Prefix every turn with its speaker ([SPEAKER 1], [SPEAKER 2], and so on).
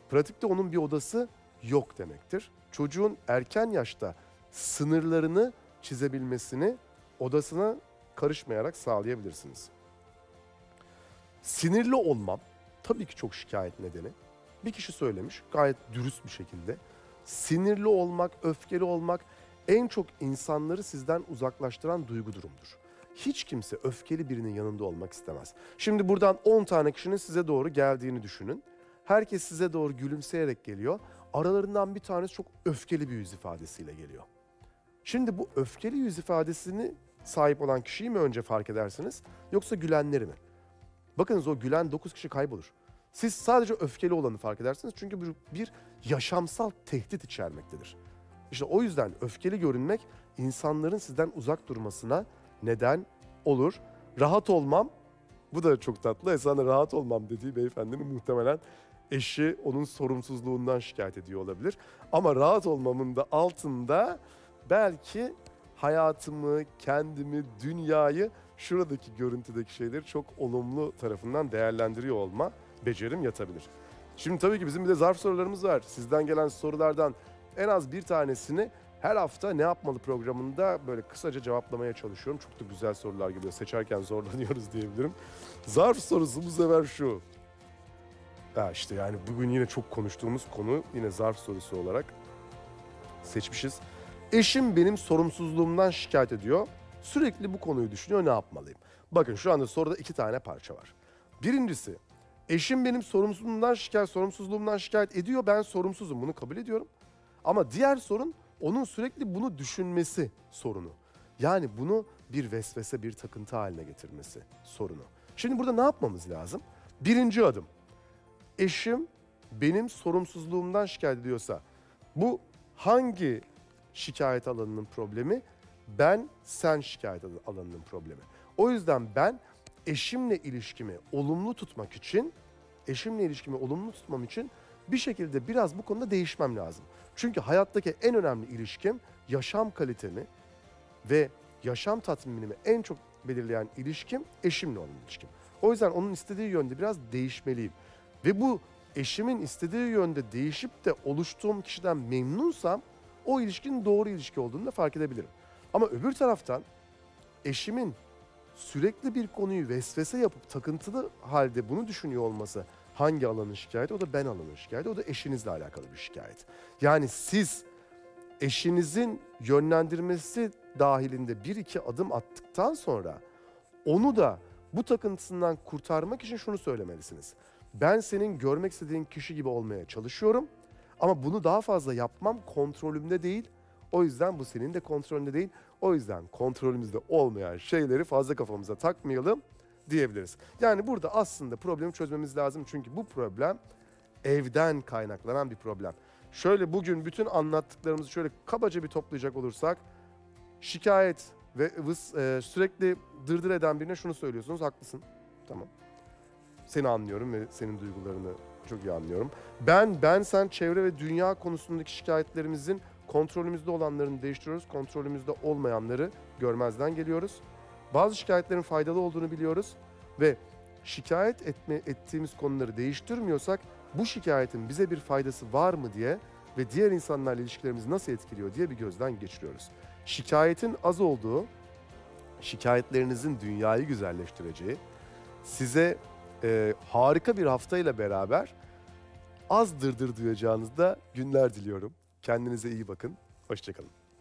[SPEAKER 1] pratikte onun bir odası yok demektir. Çocuğun erken yaşta sınırlarını çizebilmesini odasına karışmayarak sağlayabilirsiniz. Sinirli olmam tabii ki çok şikayet nedeni. Bir kişi söylemiş gayet dürüst bir şekilde. Sinirli olmak, öfkeli olmak en çok insanları sizden uzaklaştıran duygu durumdur. Hiç kimse öfkeli birinin yanında olmak istemez. Şimdi buradan 10 tane kişinin size doğru geldiğini düşünün. Herkes size doğru gülümseyerek geliyor. Aralarından bir tanesi çok öfkeli bir yüz ifadesiyle geliyor. Şimdi bu öfkeli yüz ifadesini sahip olan kişiyi mi önce fark edersiniz yoksa gülenleri mi? Bakınız o gülen 9 kişi kaybolur. Siz sadece öfkeli olanı fark edersiniz çünkü bir yaşamsal tehdit içermektedir. İşte o yüzden öfkeli görünmek insanların sizden uzak durmasına neden olur. Rahat olmam, bu da çok tatlı. Esasında rahat olmam dediği beyefendinin muhtemelen eşi onun sorumsuzluğundan şikayet ediyor olabilir. Ama rahat olmamın da altında belki hayatımı, kendimi, dünyayı, şuradaki görüntüdeki şeyleri çok olumlu tarafından değerlendiriyor olma becerim yatabilir. Şimdi tabii ki bizim bir de zarf sorularımız var. Sizden gelen sorulardan en az bir tanesini her hafta Ne Yapmalı programında böyle kısaca cevaplamaya çalışıyorum. Çok da güzel sorular geliyor. Seçerken zorlanıyoruz diyebilirim. Zarf sorusu bu sefer şu. İşte yani bugün yine çok konuştuğumuz konu yine zarf sorusu olarak seçmişiz. Eşim benim sorumsuzluğumdan şikayet ediyor. Sürekli bu konuyu düşünüyor, ne yapmalıyım? Bakın şu anda soruda 2 tane parça var. Birincisi, eşim benim sorumsuzluğumdan şikayet ediyor. Ben sorumsuzum, bunu kabul ediyorum. Ama diğer sorun onun sürekli bunu düşünmesi sorunu. Yani bunu bir vesvese, bir takıntı haline getirmesi sorunu. Şimdi burada ne yapmamız lazım? Birinci adım. Eşim benim sorumsuzluğumdan şikayet ediyorsa bu hangi şikayet alanının problemi? Sen şikayet alanının problemi. O yüzden ben eşimle ilişkimi olumlu tutmam için bir şekilde biraz bu konuda değişmem lazım. Çünkü hayattaki en önemli ilişkim yaşam kalitemi ve yaşam tatminimi en çok belirleyen ilişkim eşimle olan ilişkim. O yüzden onun istediği yönde biraz değişmeliyim. Ve bu eşimin istediği yönde değişip de oluştuğum kişiden memnunsam o ilişkinin doğru ilişki olduğunu da fark edebilirim. Ama öbür taraftan eşimin sürekli bir konuyu vesvese yapıp takıntılı halde bunu düşünüyor olması hangi alanın şikayeti? O da ben alanın şikayeti, o da eşinizle alakalı bir şikayet. Yani siz eşinizin yönlendirmesi dahilinde bir iki adım attıktan sonra onu da bu takıntısından kurtarmak için şunu söylemelisiniz. Ben senin görmek istediğin kişi gibi olmaya çalışıyorum ama bunu daha fazla yapmam kontrolümde değil. O yüzden bu senin de kontrolünde değil. O yüzden kontrolümüzde olmayan şeyleri fazla kafamıza takmayalım diyebiliriz. Yani burada aslında problemi çözmemiz lazım. Çünkü bu problem evden kaynaklanan bir problem. Şöyle bugün bütün anlattıklarımızı şöyle kabaca bir toplayacak olursak, şikayet ve sürekli dırdır eden birine şunu söylüyorsunuz, haklısın. Tamam. Seni anlıyorum ve senin duygularını çok iyi anlıyorum. Sen çevre ve dünya konusundaki şikayetlerimizin kontrolümüzde olanlarını değiştiriyoruz, kontrolümüzde olmayanları görmezden geliyoruz. Bazı şikayetlerin faydalı olduğunu biliyoruz ve şikayet ettiğimiz konuları değiştirmiyorsak bu şikayetin bize bir faydası var mı diye ve diğer insanlarla ilişkilerimizi nasıl etkiliyor diye bir gözden geçiriyoruz. Şikayetin az olduğu, şikayetlerinizin dünyayı güzelleştireceği, size harika bir haftayla beraber az dırdır duyacağınızda günler diliyorum. Kendinize iyi bakın. Hoşça kalın.